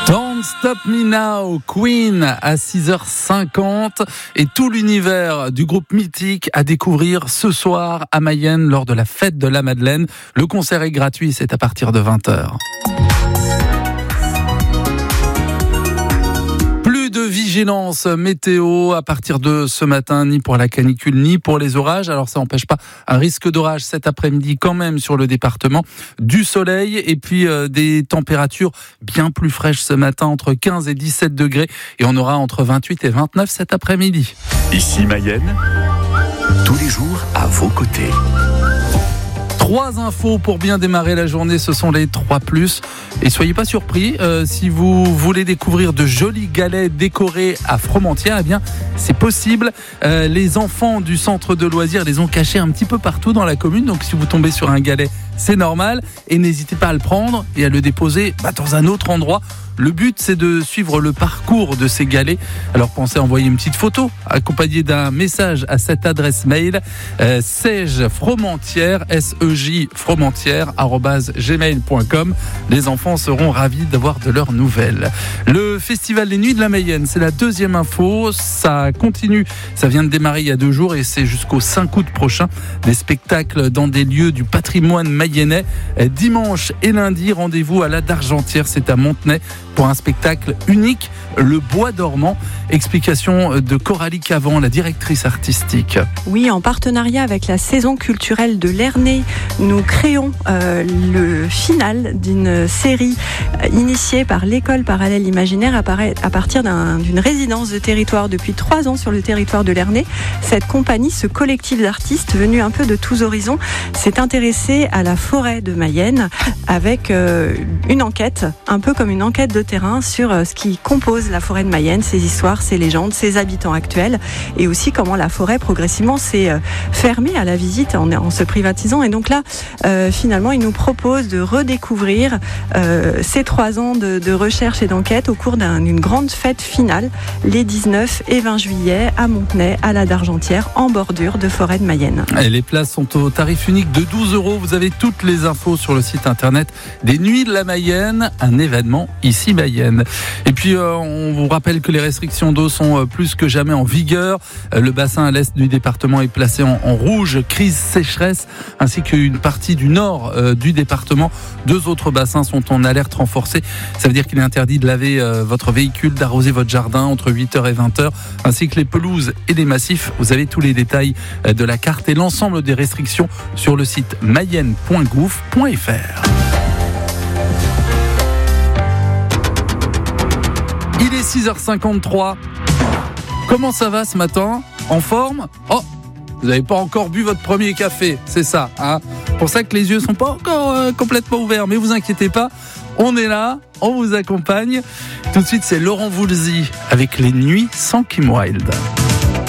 Don't Stop Me Now, Queen à 6h50 et tout l'univers du groupe mythique à découvrir ce soir à Mayenne lors de la fête de la Madeleine. Le concert est gratuit, c'est à partir de 20h. De vigilance météo à partir de ce matin, ni pour la canicule ni pour les orages. Alors ça n'empêche pas un risque d'orage cet après-midi quand même sur le département, du soleil et puis des températures bien plus fraîches ce matin, entre 15 et 17 degrés, et on aura entre 28 et 29 cet après-midi. Ici Mayenne, tous les jours à vos côtés. 3 infos pour bien démarrer la journée, ce sont les 3+. Et soyez pas surpris, si vous voulez découvrir de jolis galets décorés à Fromentieres, eh bien c'est possible. Les enfants du centre de loisirs les ont cachés un petit peu partout dans la commune, donc si vous tombez sur un galet, c'est normal. Et n'hésitez pas à le prendre et à le déposer dans un autre endroit. Le but, c'est de suivre le parcours de ces galets. Alors pensez à envoyer une petite photo accompagnée d'un message à cette adresse mail sejfromentieres, sejfromentieres@gmail.com. Les enfants seront ravis d'avoir de leurs nouvelles. Le festival des Nuits de la Mayenne, c'est la deuxième info. Ça continue, ça vient de démarrer il y a 2 jours et c'est jusqu'au 5 août prochain. Des spectacles dans des lieux du patrimoine mayennais. Dimanche et lundi, rendez-vous à la d'Argentière, c'est à Montenay, pour un spectacle unique, Le Bois dormant. Explication de Coralie Cavan, la directrice artistique. Oui, en partenariat avec la saison culturelle de l'Ernée, nous créons le final d'une série initiée par l'école parallèle imaginaire à partir d'une résidence de territoire depuis 3 ans sur le territoire de l'Ernée. Cette compagnie, ce collectif d'artistes venus un peu de tous horizons, s'est intéressé à la forêt de Mayenne avec une enquête, un peu comme une enquête de terrain sur ce qui compose la forêt de Mayenne, ses histoires, ses légendes, ses habitants actuels, et aussi comment la forêt progressivement s'est fermée à la visite en se privatisant. Et donc là, finalement, il nous propose de redécouvrir ces 3 ans de recherche et d'enquête au cours d'une grande fête finale, les 19 et 20 juillet à Montenay, à la d'Argentière, en bordure de forêt de Mayenne. Et les places sont au tarif unique de 12 €. Vous avez toutes les infos sur le site internet des Nuits de la Mayenne, un événement ici Mayenne. Et puis on vous rappelle que les restrictions d'eau sont plus que jamais en vigueur. Le bassin à l'est du département est placé en rouge, crise sécheresse, ainsi qu'une partie du nord du département. 2 autres bassins sont en alerte renforcée. Ça veut dire qu'il est interdit de laver votre véhicule, d'arroser votre jardin entre 8h et 20h, ainsi que les pelouses et les massifs. Vous avez tous les détails de la carte et l'ensemble des restrictions sur le site mayenne.gouv.fr. Il est 6h53. Comment ça va ce matin ? En forme ? Oh, vous n'avez pas encore bu votre premier café, c'est ça, hein ? Pour ça que les yeux sont pas encore complètement ouverts, mais vous inquiétez pas, on est là, on vous accompagne. Tout de suite, c'est Laurent Voulzy avec Les Nuits sans Kim Wilde.